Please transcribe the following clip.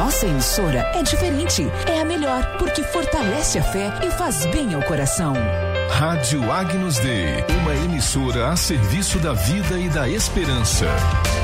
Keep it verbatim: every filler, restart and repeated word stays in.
nossa emissora é diferente. É a melhor, porque fortalece a fé e faz bem ao coração. Rádio Agnus Dei, uma emissora a serviço da vida e da esperança.